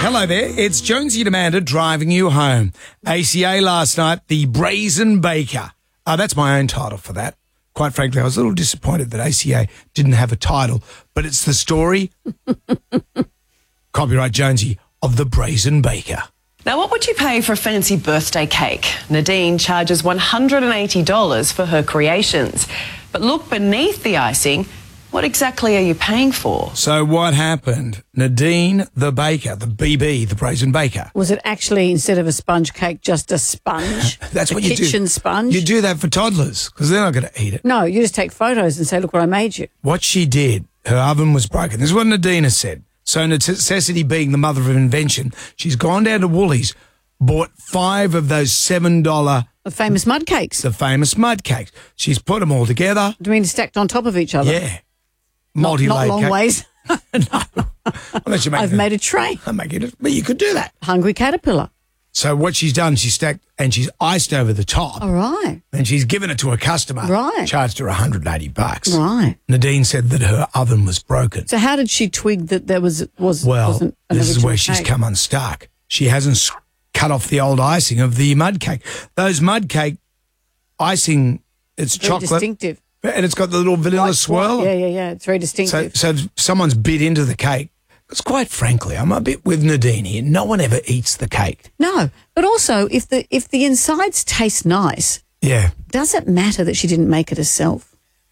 Hello there, it's Jonesy and Amanda driving you home. ACA last night, the Brazen Baker. That's my own title for that. Quite frankly, I was a little disappointed that ACA didn't have a title, but it's the story, copyright Jonesy, of the Brazen Baker. Now, what would you pay for a fancy birthday cake? Nadine charges $180 for her creations. But look beneath the icing. What exactly are you paying for? So what happened? Nadine the baker, the BB, the Brazen Baker. Was it actually, instead of a sponge cake, just a sponge? That's what you do. Kitchen sponge? You do that for toddlers because they're not going to eat it. No, you just take photos and say, look what I made you. What she did, her oven was broken. This is what Nadine has said. So necessity being the mother of invention, she's gone down to Woolies, bought 5 of those $7... The famous mud cakes. The famous mud cakes. She's put them all together. Do you mean stacked on top of each other? Yeah. Not long cake. ways. No. Unless you make I've made a tray. I'm making it, but you could do that. Hungry caterpillar. So what she's done, she's stacked and she's iced over the top. All right. And she's given it to a customer. Right. Charged her $180. Right. Nadine said that her oven was broken. So how did she twig that there wasn't Well, an this is original where she's cake? come unstuck. She hasn't cut off the old icing of the mud cake. Those mud cake icing, it's Very chocolate. distinctive. And it's got the little vanilla White, swirl. Yeah. It's very distinctive. So someone's bit into the cake. Because quite frankly, I'm a bit with Nadine here. No one ever eats the cake. No, but also if the insides taste nice, Yeah. does it matter that she didn't make it herself?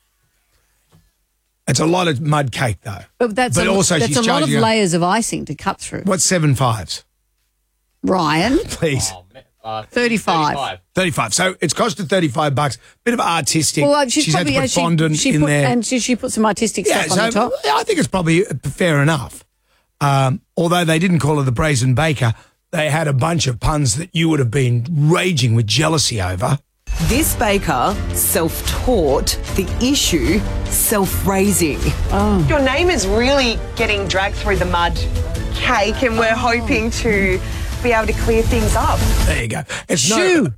It's a lot of mud cake, though. But also that's she's a lot of charging her- layers of icing to cut through. What's 7 5s? Ryan, Please. 35. 35. So it's costed $35. Bit of artistic. Well, she's had to put fondant in put, there. and she put some artistic stuff on the top. I think it's probably fair enough. Although they didn't call her the Brazen Baker, they had a bunch of puns that you would have been raging with jealousy over. This baker, self-taught, the issue, self-raising. Your name is really getting dragged through the mud cake, and we're hoping to be able to clear things up. There you go. It's Shoo.